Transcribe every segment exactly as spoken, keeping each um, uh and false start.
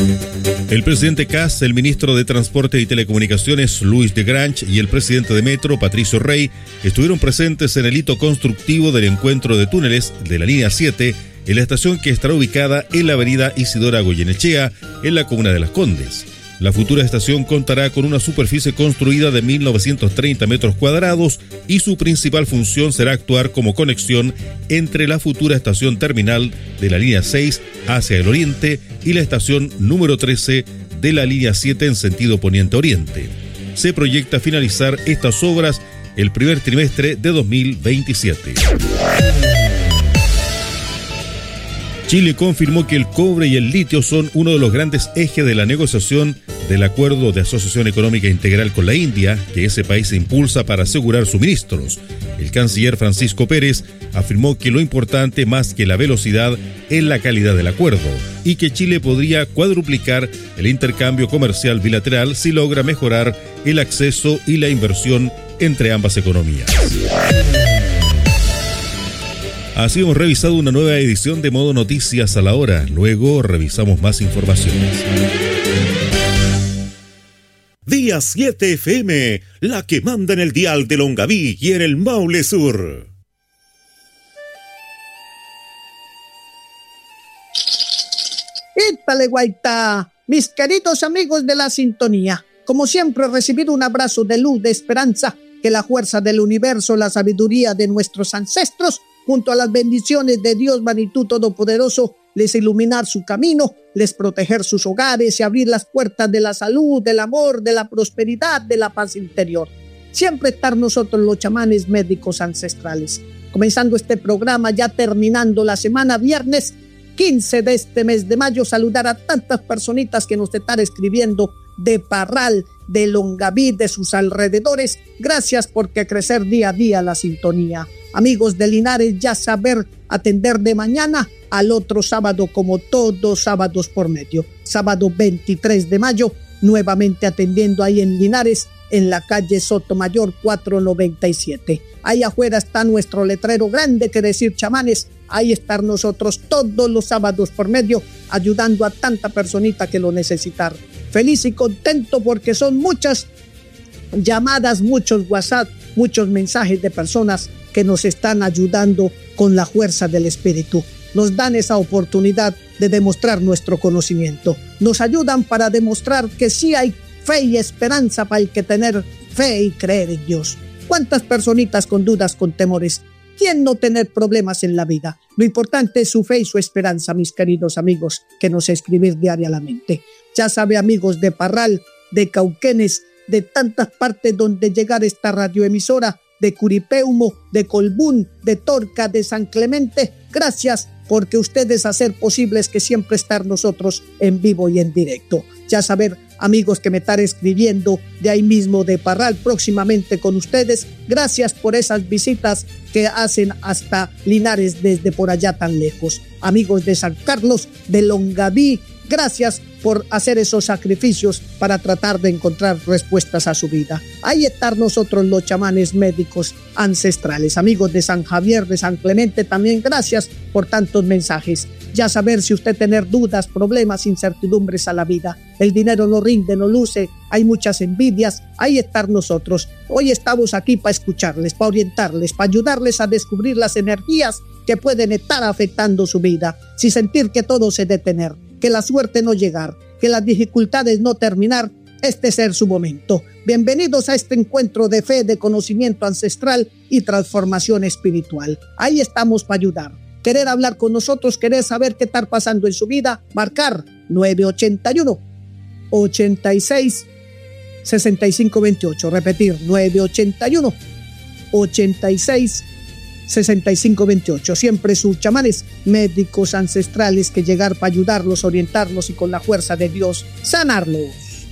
El presidente Kast, el ministro de Transporte y Telecomunicaciones, Luis de Grange, y el presidente de Metro, Patricio Rey, estuvieron presentes en el hito constructivo del encuentro de túneles de la línea siete en la estación que estará ubicada en la avenida Isidora Goyenechea, en la comuna de Las Condes. La futura estación contará con una superficie construida de mil novecientos treinta metros cuadrados y su principal función será actuar como conexión entre la futura estación terminal de la línea seis hacia el oriente y la estación número trece de la línea siete en sentido poniente-oriente. Se proyecta finalizar estas obras el primer trimestre de dos mil veintisiete. Chile confirmó que el cobre y el litio son uno de los grandes ejes de la negociación del Acuerdo de Asociación Económica Integral con la India, que ese país impulsa para asegurar suministros. El canciller Francisco Pérez afirmó que lo importante más que la velocidad es la calidad del acuerdo y que Chile podría cuadruplicar el intercambio comercial bilateral si logra mejorar el acceso y la inversión entre ambas economías. Así hemos revisado una nueva edición de Modo Noticias a la hora. Luego revisamos más informaciones. Día siete F M, la que manda en el dial de Longaví y en el Maule Sur. ¡Épale, guaita! Mis queridos amigos de la sintonía, como siempre he recibido un abrazo de luz, de esperanza, que la fuerza del universo, la sabiduría de nuestros ancestros, junto a las bendiciones de Dios Magnitud Todopoderoso, les iluminar su camino, les proteger sus hogares y abrir las puertas de la salud, del amor, de la prosperidad, de la paz interior. Siempre estar nosotros los chamanes médicos ancestrales. Comenzando este programa, ya terminando la semana, viernes quince de este mes de mayo, saludar a tantas personitas que nos están escribiendo de Parral, de Longaví, de sus alrededores. Gracias porque crecer día a día la sintonía. Amigos de Linares, ya saber atender de mañana al otro sábado como todos sábados por medio. Sábado veintitrés de mayo, nuevamente atendiendo ahí en Linares, en la calle Sotomayor cuatrocientos noventa y siete. Ahí afuera está nuestro letrero grande que decir chamanes. Ahí están nosotros todos los sábados por medio, ayudando a tanta personita que lo necesitar. Feliz y contento porque son muchas llamadas, muchos WhatsApp, muchos mensajes de personas que nos están ayudando con la fuerza del espíritu. Nos dan esa oportunidad de demostrar nuestro conocimiento. Nos ayudan para demostrar que sí hay fe y esperanza para el que tener fe y creer en Dios. ¿Cuántas personitas con dudas, con temores? ¿Quién no tener problemas en la vida? Lo importante es su fe y su esperanza, mis queridos amigos, que nos escribir diariamente. Ya sabe, amigos de Parral, de Cauquenes, de tantas partes donde llegar esta radioemisora, de Curipeumo, de Colbún, de Torca, de San Clemente. Gracias porque ustedes hacer posibles que siempre estar nosotros en vivo y en directo. Ya saber, amigos que me están escribiendo de ahí mismo de Parral, próximamente con ustedes. Gracias por esas visitas que hacen hasta Linares desde por allá tan lejos. Amigos de San Carlos, de Longaví, gracias por hacer esos sacrificios para tratar de encontrar respuestas a su vida. Ahí están nosotros los chamanes médicos ancestrales. Amigos de San Javier, de San Clemente, también gracias por tantos mensajes. Ya saber si usted tener dudas, problemas, incertidumbres a la vida. El dinero no rinde, no luce, hay muchas envidias. Ahí están nosotros. Hoy estamos aquí para escucharles, para orientarles, para ayudarles a descubrir las energías que pueden estar afectando su vida. Si sentir que todo se detener, que la suerte no llegar, que las dificultades no terminar, este ser su momento. Bienvenidos a este encuentro de fe, de conocimiento ancestral y transformación espiritual. Ahí estamos para ayudar. Querer hablar con nosotros, querer saber qué está pasando en su vida, marcar nueve ochenta y uno, ochenta y seis, sesenta y cinco veintiocho. Repetir, nueve ochenta y uno, ochenta y seis, sesenta y cinco veintiocho. Siempre sus chamanes médicos ancestrales que llegar para ayudarlos, orientarlos y con la fuerza de Dios sanarlos.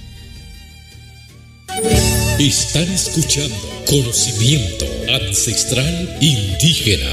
Están escuchando Conocimiento Ancestral Indígena.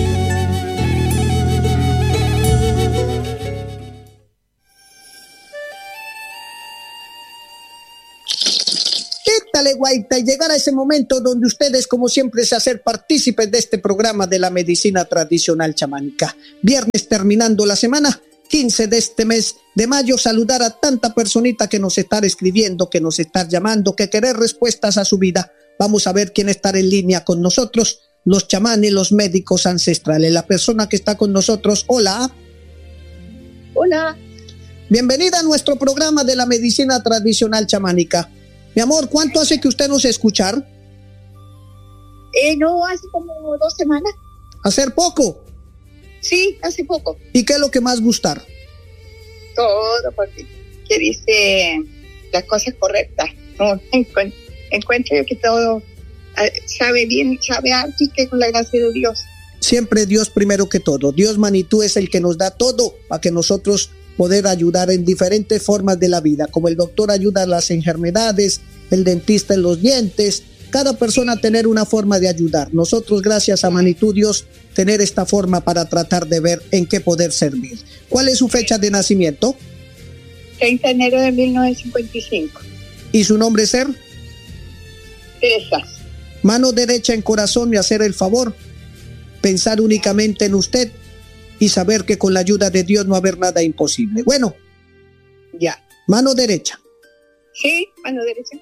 Dale, guaita, y llegar a ese momento donde ustedes, como siempre, se hacen partícipes de este programa de la medicina tradicional chamánica. Viernes terminando la semana, quince de este mes de mayo, saludar a tanta personita que nos está escribiendo, que nos está llamando, que quiere respuestas a su vida. Vamos a ver quién está en línea con nosotros, los chamanes, los médicos ancestrales. La persona que está con nosotros, hola. Hola. Bienvenida a nuestro programa de la medicina tradicional chamánica. Mi amor, ¿cuánto hace que usted nos escuchar? Eh, no, hace como dos semanas. ¿Hacer poco? Sí, hace poco. ¿Y qué es lo que más gustar? Todo, porque que dice las cosas correctas. No, encuentro, encuentro que todo sabe bien, sabe harto y que con la gracia de Dios. Siempre Dios primero que todo. Dios Manitú es el que nos da todo para que nosotros poder ayudar en diferentes formas de la vida, como el doctor ayuda a las enfermedades, el dentista en los dientes, cada persona tener una forma de ayudar. Nosotros, gracias a Manitú Dios, tener esta forma para tratar de ver en qué poder servir. ¿Cuál es su fecha de nacimiento? treinta de enero de mil novecientos cincuenta y cinco. ¿Y su nombre ser? Teresa. Mano derecha en corazón y hacer el favor, pensar únicamente en usted y saber que con la ayuda de Dios no va a haber nada imposible. Bueno, ya. Mano derecha. Sí, mano derecha.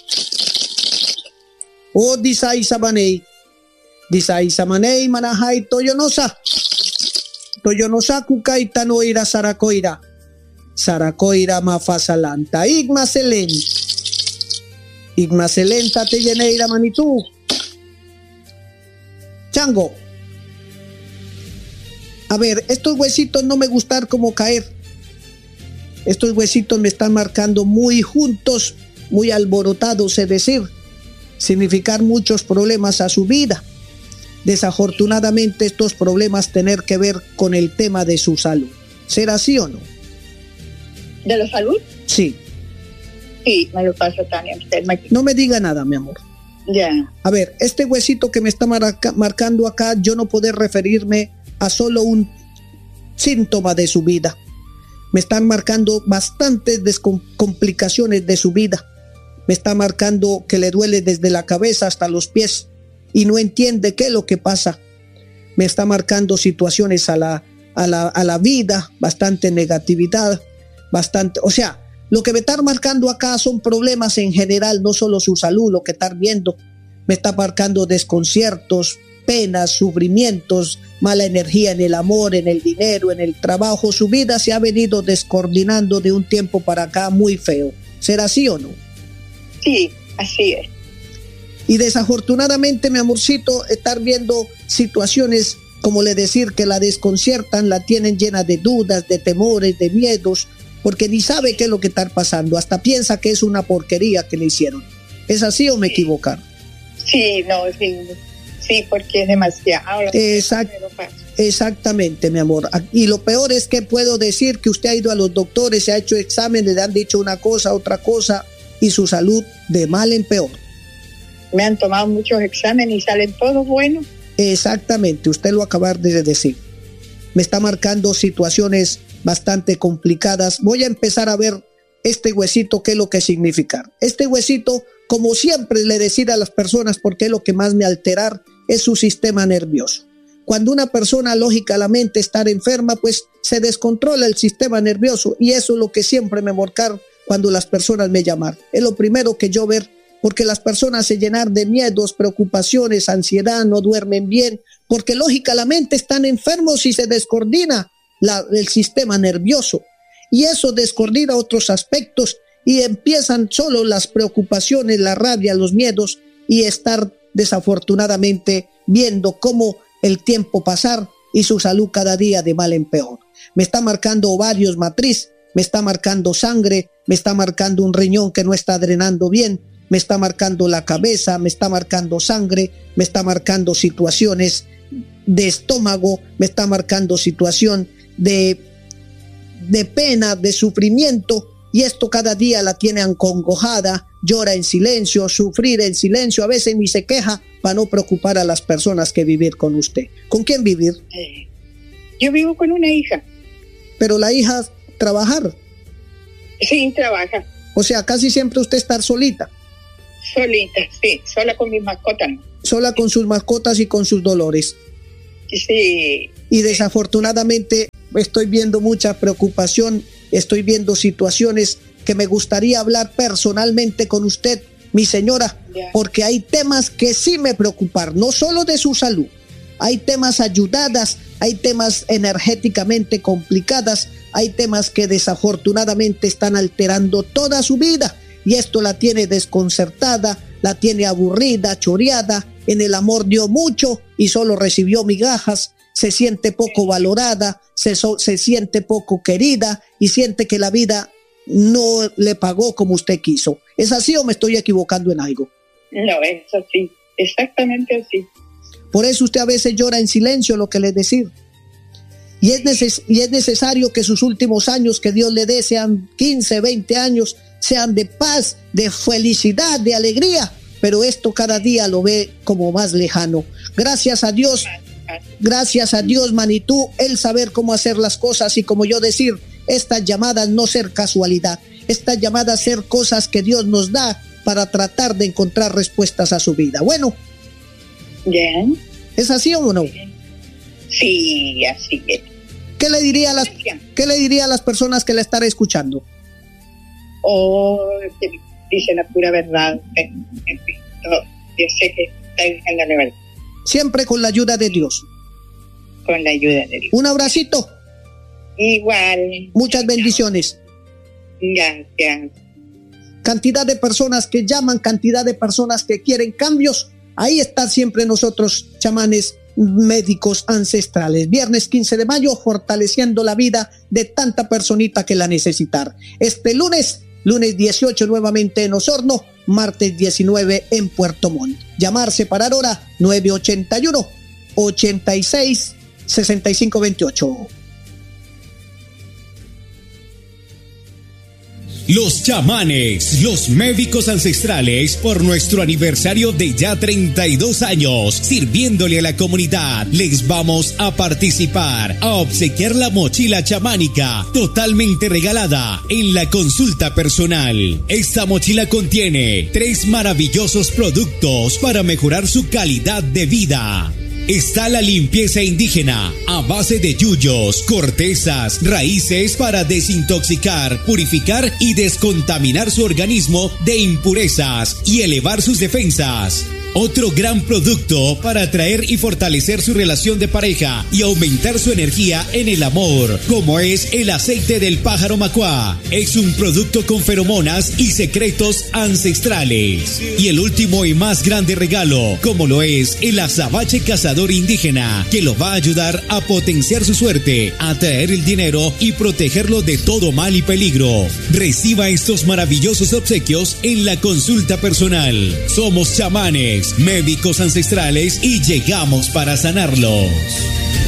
O disai sabanei. Disai samanei manahai toyonosa. Toyonosa kukaita no ira sarakoira. Sarakoira mafasalanta. Igma selen. Igma selenta te lleneira manitú. Chango. A ver, estos huesitos no me gustan como caer. Estos huesitos me están marcando muy juntos, muy alborotados, es decir, significar muchos problemas a su vida. Desafortunadamente estos problemas tener que ver con el tema de su salud. ¿Será así o no? ¿De la salud? Sí. Sí, me lo pasa Tania. Usted me... No me diga nada, mi amor. Ya. A ver, este huesito que me está marca- marcando acá, yo no poder referirme a solo un síntoma de su vida. Me están marcando bastantes descom- complicaciones de su vida. Me está marcando que le duele desde la cabeza hasta los pies y no entiende qué es lo que pasa. Me está marcando situaciones a la, a la, a la vida, bastante negatividad, bastante, o sea, lo que me está marcando acá son problemas en general, no solo su salud, lo que está viendo. Me está marcando desconciertos, penas, sufrimientos, mala energía en el amor, en el dinero, en el trabajo. Su vida se ha venido descoordinando de un tiempo para acá muy feo. ¿Será así o no? Sí, así es. Y desafortunadamente, mi amorcito, estar viendo situaciones, como le decir, que la desconciertan, la tienen llena de dudas, de temores, de miedos, porque ni sabe qué es lo que está pasando. Hasta piensa que es una porquería que le hicieron. ¿Es así o me equivocaron? Sí, no, sí. Sí, porque es demasiado. Exact, exactamente, mi amor. Y lo peor es que puedo decir que usted ha ido a los doctores, se ha hecho exámenes, le han dicho una cosa, otra cosa, y su salud de mal en peor. Me han tomado muchos exámenes y salen todos buenos. Exactamente, usted lo acaba de decir. Me está marcando situaciones bastante complicadas. Voy a empezar a ver este huesito, qué es lo que significa. Este huesito, como siempre le decía a las personas, porque es lo que más me alterar, es su sistema nervioso. Cuando una persona lógicamente está enferma, pues se descontrola el sistema nervioso, y eso es lo que siempre me marcar cuando las personas me llaman. Es lo primero que yo ver, porque las personas se llenan de miedos, preocupaciones, ansiedad, no duermen bien, porque lógicamente están enfermos y se descoordina la, el sistema nervioso, y eso descoordina otros aspectos y empiezan solo las preocupaciones, la rabia, los miedos, y estar desafortunadamente viendo cómo el tiempo pasar y su salud cada día de mal en peor. Me está marcando ovarios, matriz, me está marcando sangre, me está marcando un riñón que no está drenando bien, me está marcando la cabeza, me está marcando sangre, me está marcando situaciones de estómago, me está marcando situación de, de pena, de sufrimiento, y esto cada día la tiene acongojada, llora en silencio, sufrir en silencio, a veces ni se queja para no preocupar a las personas que vivir con usted. ¿Con quién vivir? Eh, yo vivo con una hija. Pero la hija trabajar. Sí, trabaja. O sea, casi siempre usted estar solita. Solita, sí, sola con mis mascotas. Sola con sus mascotas y con sus dolores. Sí. Y desafortunadamente estoy viendo mucha preocupación, estoy viendo situaciones que me gustaría hablar personalmente con usted, mi señora, yeah. porque hay temas que sí me preocupan, no solo de su salud, hay temas ayudadas, hay temas energéticamente complicadas, hay temas que desafortunadamente están alterando toda su vida y esto la tiene desconcertada, la tiene aburrida, choreada, en el amor dio mucho y solo recibió migajas, se siente poco valorada, se, so, se siente poco querida y siente que la vida no le pagó como usted quiso. ¿Es así o me estoy equivocando en algo? No, es así, exactamente así. Por eso usted a veces llora en silencio, lo que le decir. Y es, neces- y es necesario que sus últimos años que Dios le dé sean quince, veinte años, sean de paz, de felicidad, de alegría. Pero esto cada día lo ve como más lejano. Gracias a Dios, gracias a Dios, Manitú, el saber cómo hacer las cosas y como yo decir, estas llamadas no ser casualidad, estas llamadas ser cosas que Dios nos da para tratar de encontrar respuestas a su vida. Bueno, bien. ¿Es así o no? Sí, así es. ¿Qué le diría a las, qué le diría a las personas que la están escuchando? Oh, que dicen la pura verdad. Yo sé que está diciendo la verdad. Siempre con la ayuda de Dios. Con la ayuda de Dios. Un abracito. Igual. Muchas bendiciones. Gracias. Cantidad de personas que llaman, cantidad de personas que quieren cambios. Ahí están siempre nosotros, chamanes médicos ancestrales. Viernes quince de mayo, fortaleciendo la vida de tanta personita que la necesitar. Este lunes, lunes dieciocho nuevamente en Osorno, martes diecinueve en Puerto Montt. Llamar, separar hora, nueve ochenta y uno, ochenta y seis, sesenta y cinco veintiocho. Los chamanes, los médicos ancestrales, por nuestro aniversario de ya treinta y dos años, sirviéndole a la comunidad, les vamos a participar, a obsequiar la mochila chamánica, totalmente regalada en la consulta personal. Esta mochila contiene tres maravillosos productos para mejorar su calidad de vida. Está la limpieza indígena a base de yuyos, cortezas, raíces para desintoxicar, purificar y descontaminar su organismo de impurezas y elevar sus defensas. Otro gran producto para atraer y fortalecer su relación de pareja y aumentar su energía en el amor, como es el aceite del pájaro macuá. Es un producto con feromonas y secretos ancestrales. Y el último y más grande regalo, como lo es el azabache cazador indígena, que lo va a ayudar a potenciar su suerte, atraer el dinero y protegerlo de todo mal y peligro. Reciba estos maravillosos obsequios en la consulta personal. Somos chamanes, médicos ancestrales y llegamos para sanarlos.